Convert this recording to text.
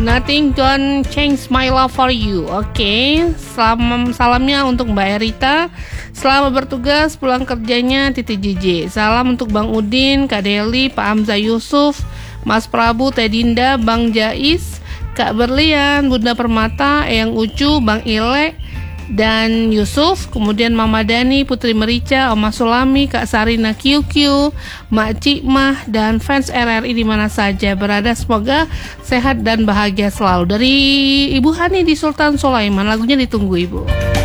Nothing gonna change my love for you. Oke, salamnya untuk Mbak Erita. Selamat bertugas pulang kerjanya Titi JJ. Salam untuk Bang Udin, Kak Deli, Pak Hamzah Yusuf, Mas Prabu, Teh Dinda, Bang Jais, Kak Berlian, Bunda Permata, Eyang Ucu, Bang Ile, dan Yusuf, kemudian Mama Dani, Putri Merica, Oma Sulami, Kak Sarina QQ, Mak Cikmah, dan fans RRI di mana saja berada, semoga sehat dan bahagia selalu. Dari Ibu Hani di Sultan Sulaiman, lagunya ditunggu Ibu.